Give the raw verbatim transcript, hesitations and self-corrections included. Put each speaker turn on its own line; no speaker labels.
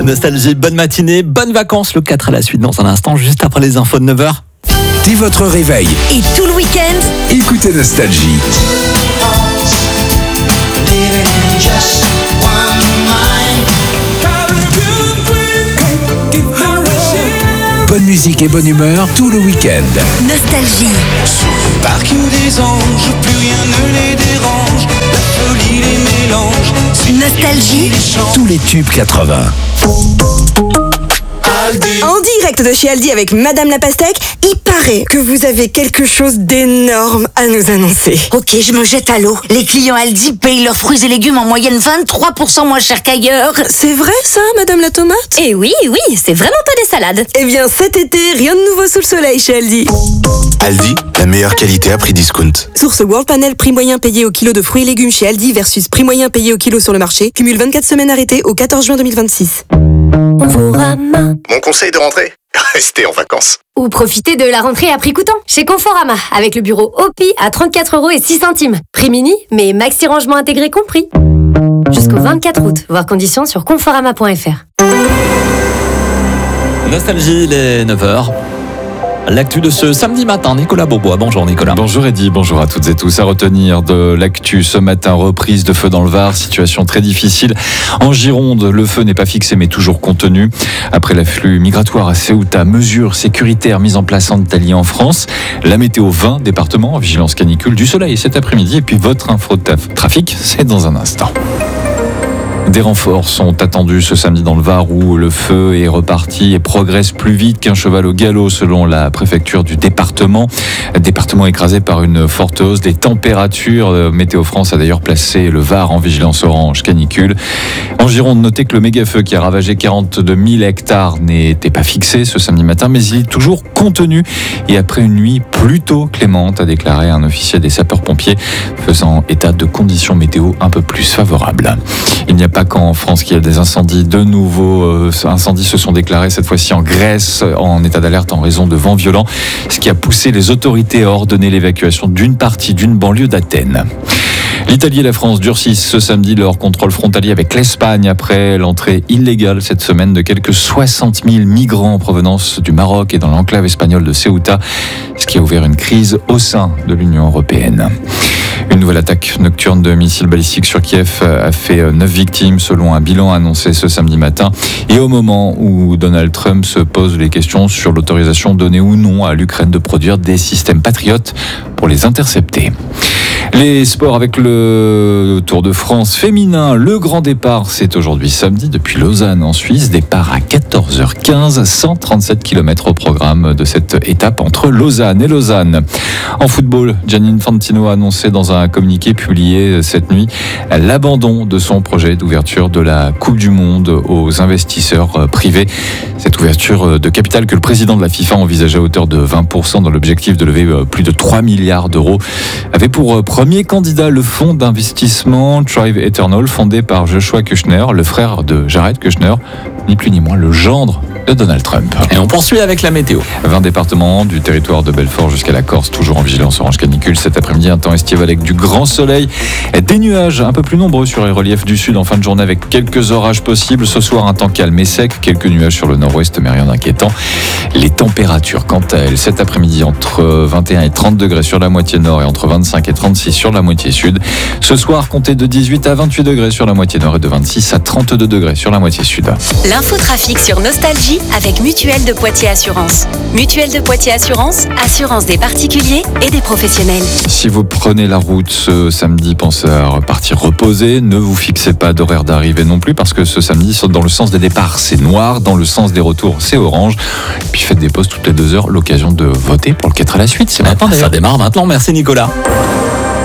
Nostalgie, bonne matinée, bonnes vacances, le quatre à la suite dans un instant, juste après les infos de neuf heures.
Dès votre réveil,
Et tout le week-end,
écoutez Nostalgie. Bonne musique et bonne humeur tout le week-end.
Nostalgie.
Parc des anges, plus rien ne les dérange. La folie les mélange.
Nostalgie.
Les chants.
Tous les tubes quatre-vingts.
En direct de chez Aldi avec Madame la Pastèque, il paraît que vous avez quelque chose d'énorme à nous annoncer.
Ok, je me jette à l'eau. Les clients Aldi payent leurs fruits et légumes en moyenne vingt-trois pour cent moins cher qu'ailleurs.
C'est vrai ça, Madame la Tomate?
Et oui, oui, c'est vraiment pas des salades.
Eh bien cet été, rien de nouveau sous le soleil chez Aldi.
Aldi, la meilleure qualité à prix discount.
Source World Panel, prix moyen payé au kilo de fruits et légumes chez Aldi versus prix moyen payé au kilo sur le marché. Cumule vingt-quatre semaines arrêtées au quatorze juin deux mille vingt-six.
Conforama.
Mon conseil de rentrée, restez en vacances.
Ou profitez de la rentrée à prix coûtant chez Conforama avec le bureau O P I à trente-quatre euros et six centimes. Prix mini, mais maxi rangement intégré compris. Jusqu'au vingt-quatre août, voir conditions sur conforama point f r.
Nostalgie, les neuf heures. L'actu de ce samedi matin, Nicolas Beaubois. Bonjour Nicolas.
Bonjour Eddy, bonjour à toutes et tous. À retenir de l'actu ce matin, reprise de feu dans le Var, situation très difficile. En Gironde, le feu n'est pas fixé mais toujours contenu. Après l'afflux migratoire à Ceuta, mesures sécuritaires mises en place en Italie et en France. La météo vingt départements, vigilance canicule, du soleil cet après-midi. Et puis votre info de trafic, c'est dans un instant. Des renforts sont attendus ce samedi dans le Var où le feu est reparti et progresse plus vite qu'un cheval au galop selon la préfecture du département. Département écrasé par une forte hausse des températures. Météo France a d'ailleurs placé le Var en vigilance orange canicule. En Gironde, notez que le méga-feu qui a ravagé quarante-deux mille hectares n'était pas fixé ce samedi matin, mais il est toujours contenu. Et après une nuit plutôt clémente, a déclaré un officier des sapeurs-pompiers, faisant état de conditions météo un peu plus favorables. Il n'y a pas qu'en France qu'il y a des incendies. De nouveaux euh, incendies se sont déclarés cette fois-ci en Grèce en état d'alerte en raison de vents violents, ce qui a poussé les autorités à ordonner l'évacuation d'une partie d'une banlieue d'Athènes. L'Italie et la France durcissent ce samedi leur contrôle frontalier avec l'Espagne après l'entrée illégale cette semaine de quelques soixante mille migrants en provenance du Maroc et dans l'enclave espagnole de Ceuta, ce qui a ouvert une crise au sein de l'Union européenne. Une nouvelle attaque nocturne de missiles balistiques sur Kiev a fait neuf victimes selon un bilan annoncé ce samedi matin. Et au moment où Donald Trump se pose les questions sur l'autorisation donnée ou non à l'Ukraine de produire des systèmes patriotes pour les intercepter. Les sports avec le Tour de France féminin. Le grand départ, c'est aujourd'hui samedi depuis Lausanne en Suisse. Départ à quatorze heures quinze, cent trente-sept kilomètres au programme de cette étape entre Lausanne et Lausanne. En football, Gianni Infantino a annoncé dans un communiqué publié cette nuit l'abandon de son projet d'ouverture de la Coupe du Monde aux investisseurs privés. Cette ouverture de capital que le président de la FIFA envisageait à hauteur de vingt pour cent dans l'objectif de lever plus de trois milliards d'euros avait pour premier candidat le fonds d'investissement Thrive Eternal fondé par Joshua Kushner, le frère de Jared Kushner, ni plus ni moins le gendre de Donald Trump.
Et on poursuit avec la météo.
vingt départements du territoire de Belfort jusqu'à la Corse, toujours en vigilance orange canicule. Cet après-midi, un temps estival avec du grand soleil. Des nuages un peu plus nombreux sur les reliefs du sud en fin de journée avec quelques orages possibles. Ce soir, un temps calme et sec. Quelques nuages sur le nord-ouest, mais rien d'inquiétant. Les températures, quant à elles, cet après-midi, entre vingt et un et trente degrés sur la moitié nord et entre vingt-cinq et trente-six sur la moitié sud. Ce soir, comptez de dix-huit à vingt-huit degrés sur la moitié nord et de vingt-six à trente-deux degrés sur la moitié sud.
L'infotrafic sur Nostalgie avec Mutuelle de Poitiers Assurance. Mutuelle de Poitiers Assurance, assurance des particuliers et des professionnels.
Si vous prenez la route ce samedi, pensez à repartir reposer. Ne vous fixez pas d'horaire d'arrivée non plus parce que ce samedi, dans le sens des départs, c'est noir. Dans le sens des retours, c'est orange. Et puis faites des pauses toutes les deux heures. L'occasion de voter pour le quatre à la suite. C'est maintenant.
Ça démarre maintenant. Merci Nicolas.